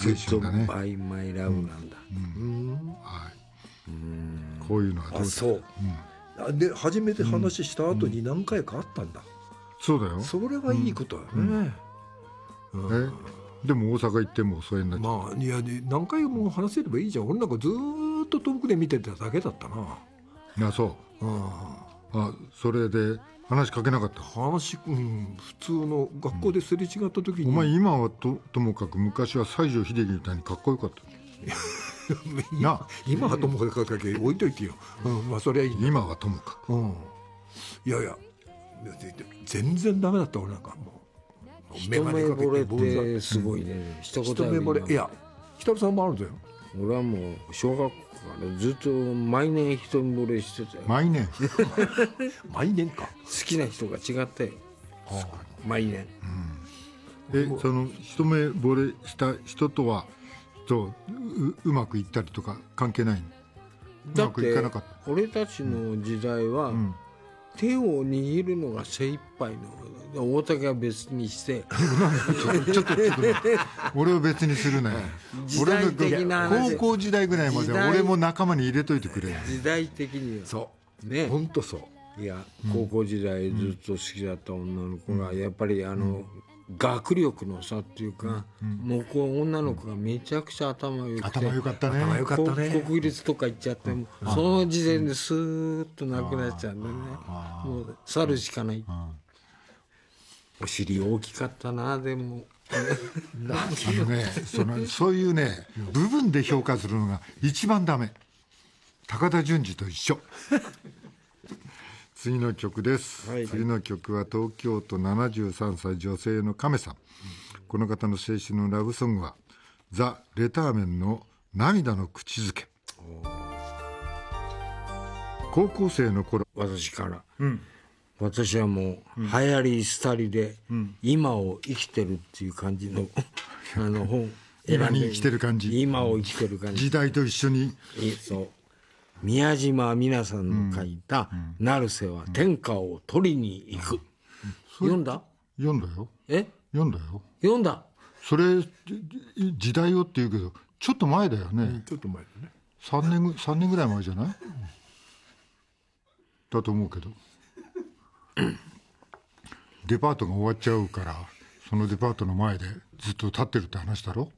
春だね。 グッドバイマイラブなんだ。 はい、こういうのはどうだ。 そう、で初めて話した後に何回かあったんだ、 そうだよ。 それはいいことだね、 でも大阪行っても疎遠になっちゃう。 まあいや何回も話せればいいじゃん。俺なんかずーっと遠くで見てただけだったな。 あ、そう。あ、それで話しかけなかった。 話、普通の学校ですれ違った時に、 お前今は ともかく昔は西城秀樹みたいにかっこよかったな。 今はともかくだけ置いといてよ、まあそれはいいんだ。 今はともかく、 いやいや全然ダメだった。俺なんかもう一目惚れってすごいね。一一目惚れ。いや北さんもあるんだよ。 俺はもう小学校からずっと毎年一目惚れしてたよ。 毎年毎年か。 好きな人が違ったよ、毎年。 その一目惚れした人とはうまくいったりとか関係ないの？うまくいかなかった。 俺たちの時代は、手を握るのが精一杯の。大竹は別にしてちょっと待って、俺を別にするね。 時代的な話。 高校時代ぐらいまで俺も仲間に入れといてくれ。 時代的にそうね、 本当そう。 いや、高校時代ずっと好きだった女の子がやっぱり学力の差っていうか、もうこう女の子がめちゃくちゃ頭良くて、 頭良かったね。 頭良かったね。 国立とか行っちゃって、その時点でスーッとなくなっちゃうんだよね。もう去るしかない。お尻大きかったな。でもそういうね部分で評価するのが一番ダメ。高田純次と一緒。次の曲です、次の曲は東京都73歳女性の亀さん、この方の青春のラブソングはザ・レターメンの涙の口づけ。高校生の頃、 私から、私はもう流行り廃りで、今を生きてるっていう感じの本今に生きてる感じ、 今を生きてる感じ、 時代と一緒に。 そう宮島みなさんの書いた「成瀬は天下を取りに行く」読んだ？ 読んだよ。読んだよ。 読んだ。 それ時代をって言うけどちょっと前だよね。 ちょっと前だね。 3年ぐらい前じゃない？だと思うけどデパートが終わっちゃうからそのデパートの前でずっと立ってるって話だろ。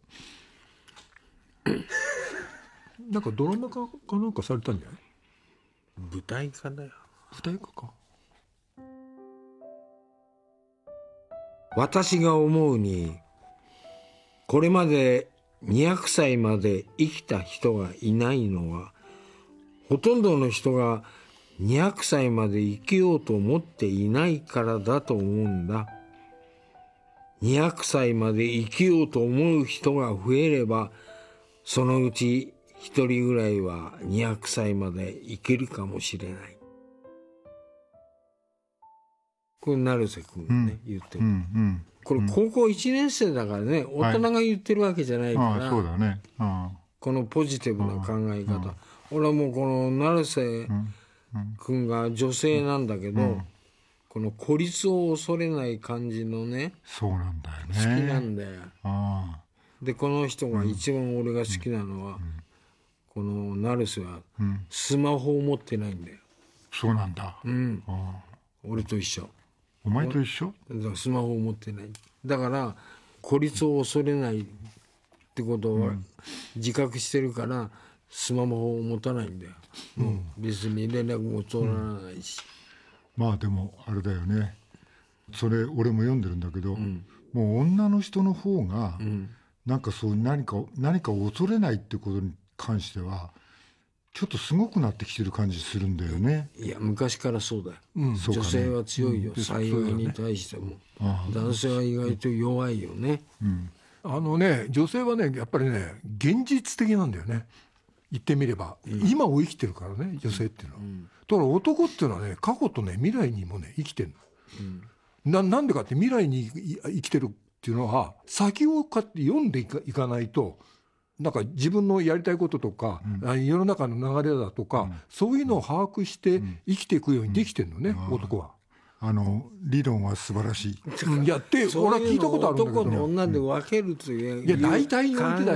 なんかドラマ化かなんかされたんじゃない？ 舞台化だよ。 舞台化か。 私が思うにこれまで200歳まで生きた人がいないのはほとんどの人が200歳まで生きようと思っていないからだと思うんだ。200歳まで生きようと思う人が増えればそのうち一人ぐらいは200歳まで生きるかもしれない。これ成瀬君がね、言ってる、これ高校1年生だからね、大人が言ってるわけじゃないから、 そうだね、 このポジティブな考え方、俺はもうこの成瀬君が女性なんだけど、この孤立を恐れない感じのね、 そうなんだよね、 好きなんだよ。でこの人が一番俺が好きなのは、この成瀬はスマホを持ってないんだよ。 そうなんだ、 俺と一緒。 お前と一緒？ だからスマホを持ってない。だから孤立を恐れないってことを自覚してるからスマホを持たないんだよ、別に連絡も取らないし、 まあでもあれだよね、それ俺も読んでるんだけど、もう女の人の方が、なんかそう何かを恐れないってことに関してはちょっとすごくなってきてる感じするんだよね。 いや昔からそうだよ、 そうかね、 女性は強いよ、災害に対しても、男性は意外と弱いよね、 女性はねやっぱりね現実的なんだよね、言ってみれば、今を生きてるからね女性っていうのは、だから男っていうのはね過去とね未来にもね生きてるの、なんでかって未来に生きてるっていうのは先を読んでいかないとなんか自分のやりたいこととか、世の中の流れだとか、そういうのを把握して生きていくようにできてるのね、男は。 理論は素晴らしい。 やって俺は聞いたことあるんだけど、 男と女で分けるという、 いや大体においてだよ。